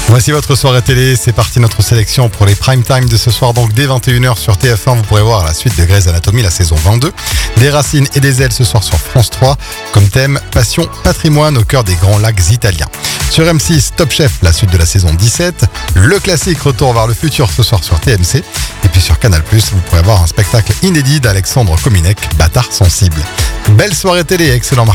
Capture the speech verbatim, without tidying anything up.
Voici votre soirée télé, c'est parti notre sélection pour les prime time de ce soir. Donc dès vingt et une heures sur T F un, vous pourrez voir la suite de Grey's Anatomy, la saison vingt-deux. Des racines et des ailes ce soir sur France trois. Comme thème, passion, patrimoine au cœur des grands lacs italiens. Sur M six, Top Chef, la suite de la saison dix-sept. Le classique Retour vers le futur ce soir sur T M C. Et puis sur Canal plus, vous pourrez voir un spectacle inédit d'Alexandre Kominek, Bâtard sensible. Belle soirée télé, excellent marché.